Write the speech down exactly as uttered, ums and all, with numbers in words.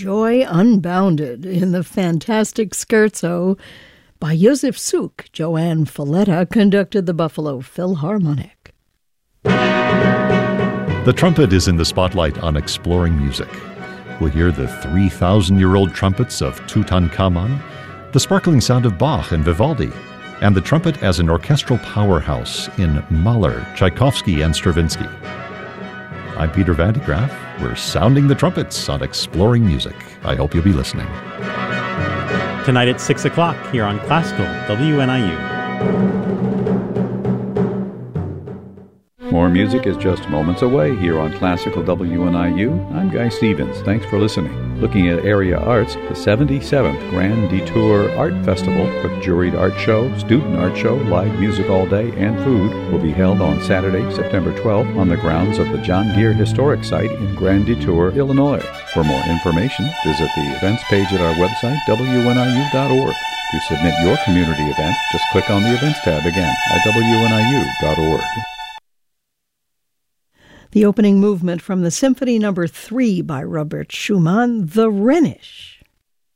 joy unbounded in the fantastic scherzo by Josef Suk. Joanne Falletta conducted the Buffalo Philharmonic. The trumpet is in the spotlight on Exploring Music. We'll hear the three thousand year old trumpets of Tutankhamun, the sparkling sound of Bach and Vivaldi, and the trumpet as an orchestral powerhouse in Mahler, Tchaikovsky, and Stravinsky. I'm Peter Van de Graaff. We're sounding the trumpets on Exploring Music. I hope you'll be listening. Tonight at six o'clock here on Classical W N I U. More music is just moments away here on Classical W N I U. I'm Guy Stevens. Thanks for listening. Looking at area arts, the seventy-seventh Grand Detour Art Festival with juried art show, student art show, live music all day, and food will be held on Saturday, September twelfth on the grounds of the John Deere Historic Site in Grand Detour, Illinois. For more information, visit the events page at our website, W N I U dot org. To submit your community event, just click on the events tab again at W N I U dot org. The opening movement from the Symphony Number three by Robert Schumann, the Rhenish.